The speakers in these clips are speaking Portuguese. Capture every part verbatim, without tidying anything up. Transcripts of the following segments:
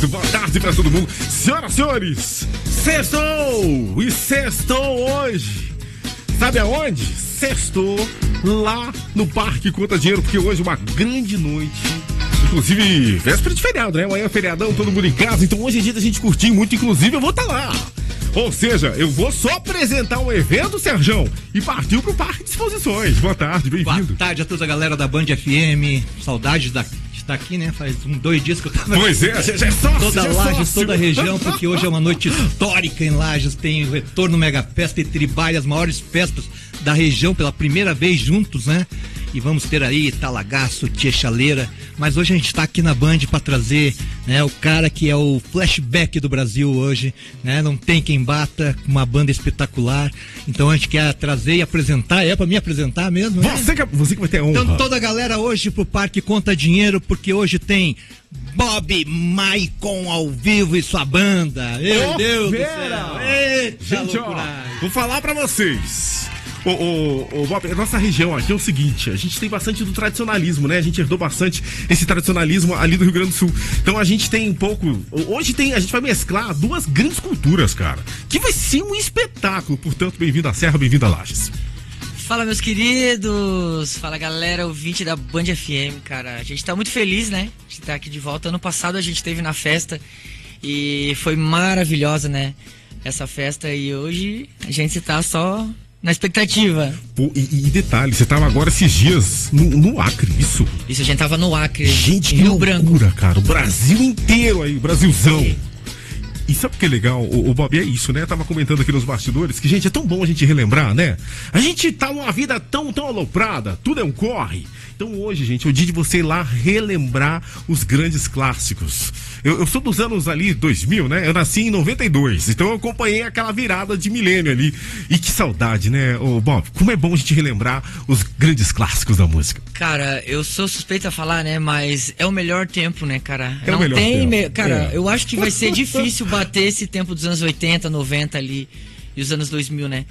Boa tarde pra todo mundo. Senhoras e senhores, sextou! E sextou hoje. Sabe aonde? Sextou lá no Parque Conta Dinheiro, porque hoje é uma grande noite. Inclusive, véspera de feriado, né? Amanhã é feriadão, todo mundo em casa. Então hoje é dia da gente curtir muito. Inclusive, eu vou estar lá. Ou seja, eu vou só apresentar um evento, Serjão, e partiu pro Parque de Exposições. Boa tarde, bem-vindo. Boa tarde a toda a galera da Band F M. Saudades da... Tá aqui, né? Faz um, dois dias que eu tava. Pois é, já é sócio, toda já é Lages, sócio. toda a região, porque hoje é uma noite histórica em Lages. Tem o retorno Mega Festa e Tribale, as maiores festas da região pela primeira vez juntos, né? E vamos ter aí Talagaço, Tia Chaleira. Mas hoje a gente tá aqui na Band pra trazer, né, o cara que é o flashback do Brasil hoje, né? Não tem quem bata, uma banda espetacular. Então a gente quer trazer e apresentar, é pra me apresentar mesmo, né? Você que, você que vai ter a honra. Então toda a galera hoje pro Parque Conta Dinheiro, porque hoje tem Bob Maicon ao vivo e sua banda. Meu oh, Deus Vera. do céu. Eita, gente, loucura. Ó, vou falar pra vocês. Ô, ô, ô, Bob, a nossa região aqui é o seguinte, a gente tem bastante do tradicionalismo, né? A gente herdou bastante esse tradicionalismo ali do Rio Grande do Sul. Então a gente tem um pouco... Hoje tem, a gente vai mesclar duas grandes culturas, cara. Que vai ser um espetáculo. Portanto, bem-vindo à Serra, bem-vindo a Lages. Fala, meus queridos. Fala, galera, ouvinte da Band F M, cara. A gente tá muito feliz, né? De estar aqui de volta. Ano passado a gente esteve na festa e foi maravilhosa, né? Essa festa. E hoje a gente tá só... na expectativa. Pô, e, e detalhe, você tava agora esses dias no, no Acre, isso? Isso, a gente tava no Acre. Gente, em que Rio loucura, Branco. cara. O Brasil inteiro aí, o Brasilzão. E, e sabe o que é legal, o, o Bob, é isso, né? Eu tava comentando aqui nos bastidores que, gente, é tão bom a gente relembrar, né? A gente tá numa vida tão, tão aloprada, tudo é um corre. Então hoje, gente, é o dia de você ir lá relembrar os grandes clássicos. Eu, eu sou dos anos ali, dois mil, né? Eu nasci em noventa e dois, então eu acompanhei aquela virada de milênio ali. E que saudade, né, ô Bob? Como é bom a gente relembrar os grandes clássicos da música. Cara, eu sou suspeito a falar, né? Mas é o melhor tempo, né, cara? É Não o melhor tem tempo. Me... Cara, É. eu acho que vai ser difícil bater esse tempo dos anos oitenta, noventa ali e os anos dois mil, né?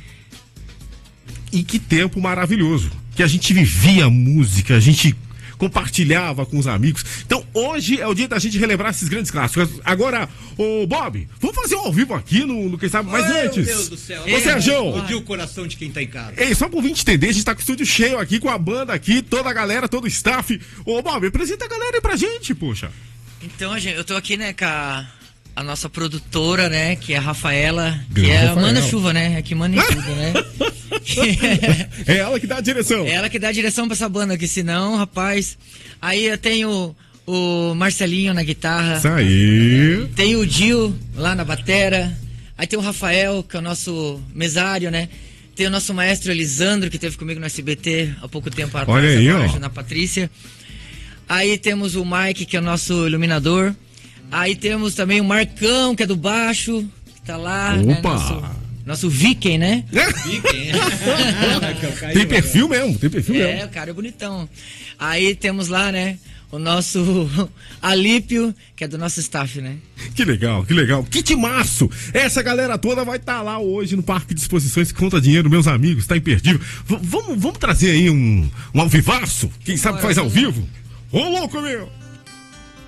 E que tempo maravilhoso. Que a gente vivia a música, a gente compartilhava com os amigos. Então hoje é o dia da gente relembrar esses grandes clássicos. Agora, ô Bob, vamos fazer um ao vivo aqui no, no Quem Sabe, mas Meu antes... Deus do céu. Ô Serjão, Explodiu o coração de quem tá em casa. ei, só pro vinte entender, a gente tá com o estúdio cheio aqui, com a banda aqui, toda a galera, todo o staff. Ô Bob, apresenta a galera aí pra gente, poxa. Então, gente, eu tô aqui, né, com a, a nossa produtora, né, que é a Rafaela, que Grande é a Rafaela. Manda Chuva, né, é que manda em tudo, né. É ela que dá a direção. É ela que dá a direção pra essa banda, que senão, rapaz... Aí eu tenho o Marcelinho na guitarra. Isso aí. Tem o Gil lá na batera. Aí tem o Rafael, que é o nosso mesário, né? Tem o nosso maestro Elisandro, que esteve comigo no S B T há pouco tempo atrás. Olha aí, agora, ó. na Patrícia. Aí temos o Mike, que é o nosso iluminador. Aí temos também o Marcão, que é do baixo, que tá lá. Opa! Né? Nosso, nosso Viking, né? Tem perfil mesmo, tem perfil É, mesmo. o cara é bonitão. Aí temos lá, né, o nosso Alípio, que é do nosso staff, né? Que legal, que legal. Que timaço! Essa galera toda vai estar lá hoje no Parque de Exposições Conta Dinheiro, meus amigos, tá imperdível. V- vamos, vamos trazer aí um, um alvivaço? Quem sabe Bora, faz ao vamos lá. vivo? Ô louco, meu!